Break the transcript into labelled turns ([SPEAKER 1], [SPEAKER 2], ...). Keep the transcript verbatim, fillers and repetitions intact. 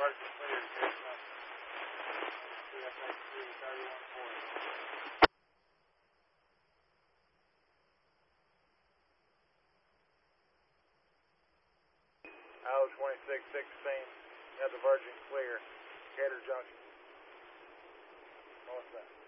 [SPEAKER 1] Virgin clear. thirty-one forty. Iowa twenty-six sixteen, have the Virgin clear. Gator Junction. Northbound.